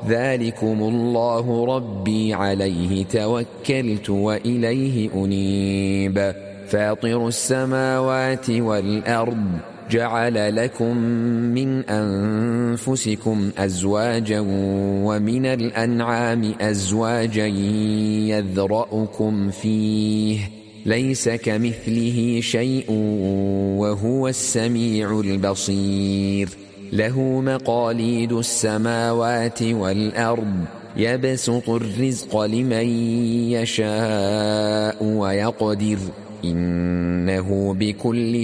ذلكم الله ربي عليه توكلت وإليه أنيب فاطر السماوات والأرض جعل لكم من أنفسكم أزواجا ومن الأنعام أزواجا يذرأكم فيه ليس كمثله شيء وهو السميع البصير له مقاليد السماوات والأرض يبسط الرزق لمن يشاء ويقدر إنه بكل